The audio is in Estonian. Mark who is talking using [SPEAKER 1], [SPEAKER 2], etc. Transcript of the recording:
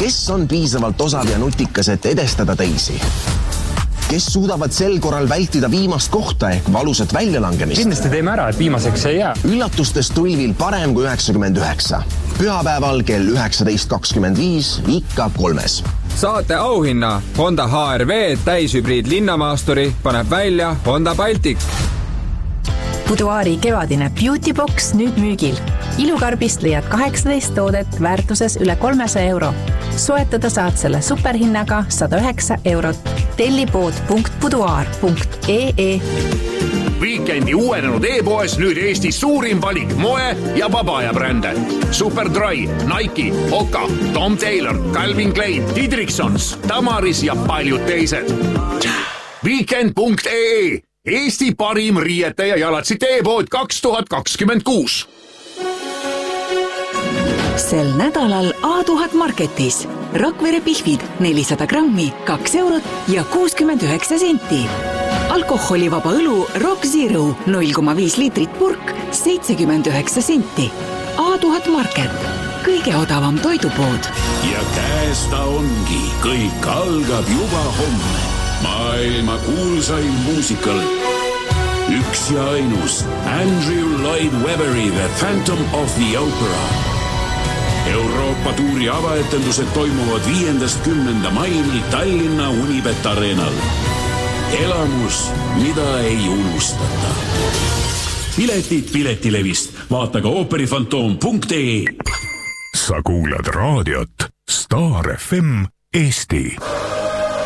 [SPEAKER 1] Kes on piisavalt osav ja nutikas, et edestada teisi? Kes suudavad sel korral vältida viimast kohta ehk valusat väljalangemist?
[SPEAKER 2] Kindlasti teeme ära, et viimaseks ei jää.
[SPEAKER 1] Üllatustes tulvil parem kui 99. Pühapäeval kell 19.25 ikka 3.
[SPEAKER 3] Saate auhinna Honda HR-V täishübriid linnamaasturi paneb välja Honda Baltic.
[SPEAKER 4] Boudoiri kevadine Beauty Box nüüd müügil. Ilukarbist leiad 18 toodet väärtuses üle 300 euro. Soetada saad selle superhinnaga 109 eurot. tellipood.boudoir.ee.
[SPEAKER 5] Weekendi uuenenud e-poes nüüd Eesti suurim valik moe- ja vabaajabrände. Superdry, Nike, Hoka, Tom Taylor, Calvin Klein, Didriksons, Tamaris ja paljud teised. Weekend.ee. Eesti parim riiete ja jalatsite e-pood 2026.
[SPEAKER 6] Sel nädalal A1000 Marketis. Rakvere pihvid 400 grammi, 2 eurot ja 69 senti. Alkoholivaba õlu Rock Zero 0,5 liitrit purk 79 senti. A1000 Market. Kõige odavam toidupood.
[SPEAKER 7] Ja käes ta ongi. Kõik algab juba homme. Maailma kuulsaim muusikal. Üks ja ainus Andrew Lloyd Webberi The Phantom of the Opera. Euroopa tuuri avaetendused toimuvad 5.–10. mail Tallinna Unibet Arenal. Elamus, mida ei unustata. Piletid Piletilevist. Vaata ka ooperifantoom.ee.
[SPEAKER 8] Sa kuulad raadiot Star FM Eesti.